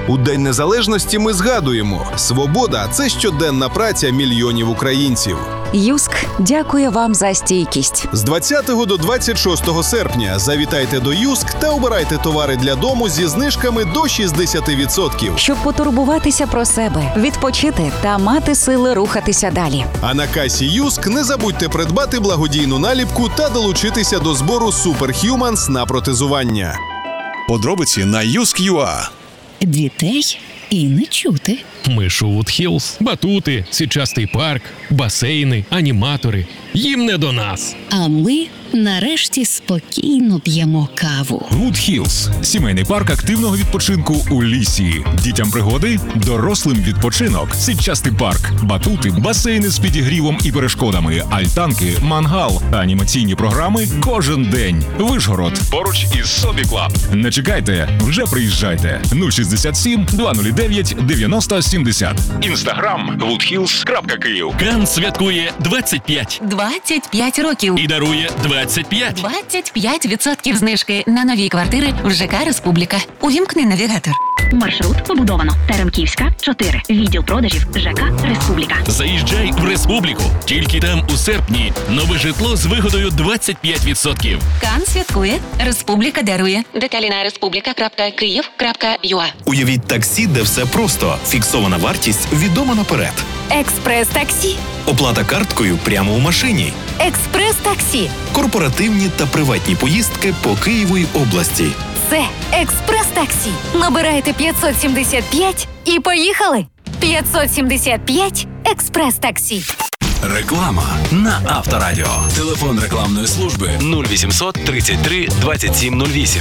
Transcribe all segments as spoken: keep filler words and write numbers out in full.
У День Незалежності ми згадуємо – свобода – це щоденна праця мільйонів українців. Юск дякує вам за стійкість. З двадцятого до двадцять шостого серпня завітайте до Юск та обирайте товари для дому зі знижками до шістдесят відсотків. Щоб потурбуватися про себе, відпочити та мати сили рухатися далі. А на касі Юск не забудьте придбати благодійну наліпку та долучитися до збору Superhumans на протезування. Подробиці на юск крапка ю а. Дітей і не чути. Ми Шувуд Хілз. Батути, січастий парк, басейни, аніматори. Їм не до нас. А ми нарешті спокійно п'ємо каву. Вуд Хілз – сімейний парк активного відпочинку у лісі. Дітям пригоди, дорослим відпочинок. Сітчастий парк, батути, басейни з підігрівом і перешкодами, альтанки, мангал, анімаційні програми кожен день. Вишгород. Поруч із Собі Клаб. Не чекайте, вже приїжджайте. нуль шістдесят сім двісті дев'ять дев'яносто сімдесят. Інстаграм вуд хілз крапка київ. Кан святкує двадцять п'ять. двадцять п'ять років. І дарує двадцять п'ять. двадцять п'ять відсотків знижки на нові квартири в ЖК «Республіка». Увімкни навігатор. Маршрут побудовано. Теремківська, чотири. Відділ продажів ЖК «Республіка». Заїжджай в Республіку. Тільки там у серпні нове житло з вигодою двадцять п'ять відсотків. Кан святкує. Республіка дарує. Деталі на республіка крапка київ крапка ю а. Уявіть таксі, де все просто. Фіксована вартість відома наперед. Експрес-таксі. Оплата карткою прямо у машині. Експрес-таксі. Корпоративні та приватні поїздки по Києву й області. Це експрес-таксі. Набирайте п'ятсот сімдесят п'ять і поїхали. п'ятсот сімдесят п'ять експрес-таксі. Реклама на Авторадіо. Телефон рекламної служби нуль вісімсот тридцять три двадцять сім нуль вісім.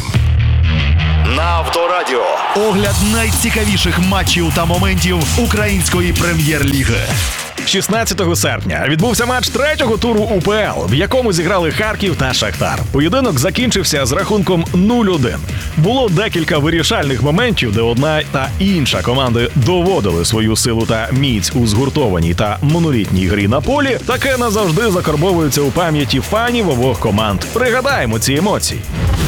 На Авторадіо. Огляд найцікавіших матчів та моментів української прем'єр-ліги. шістнадцятого серпня відбувся матч третього туру У Пе Ел, в якому зіграли Харків та Шахтар. Поєдинок закінчився з рахунком нуль один. Було декілька вирішальних моментів, де одна та інша команди доводили свою силу та міць у згуртованій та монолітній грі на полі. Таке назавжди закарбовується у пам'яті фанів обох команд. Пригадаємо ці емоції.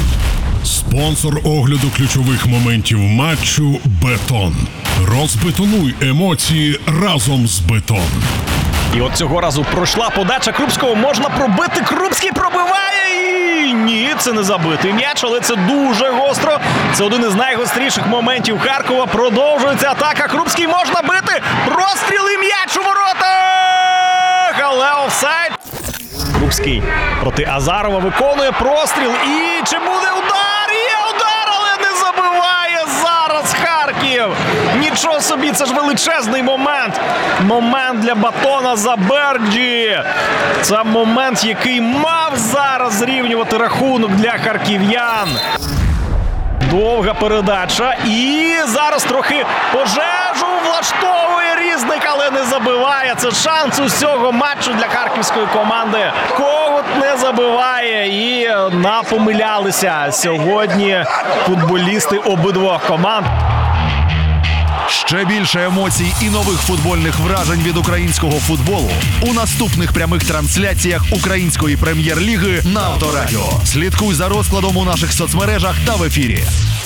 Спонсор огляду ключових моментів матчу «Бетон». Розбетонуй емоції разом з «Бетон». І от цього разу пройшла подача Крупського, можна пробити, Крупський пробиває і... Ні, це не забитий м'яч, але це дуже гостро. Це один із найгостріших моментів Харкова. Продовжується атака, Крупський можна бити, простріл і м'яч у воротах, але офсайд. Крупський проти Азарова виконує простріл і чи буде удар? Є удар, але не забиває зараз Харків. Нічого собі, це ж величезний момент. Момент для Батона Заберджі. Це момент, який мав зараз зрівнювати рахунок для харків'ян. Довга передача і зараз трохи пожежу влаштовує Різник, але не забиває. Це шанс усього матчу для харківської команди. Когут не забиває і напомилялися сьогодні футболісти обидвох команд. Ще більше емоцій і нових футбольних вражень від українського футболу у наступних прямих трансляціях української прем'єр-ліги на Авторадіо. Слідкуй за розкладом у наших соцмережах та в ефірі.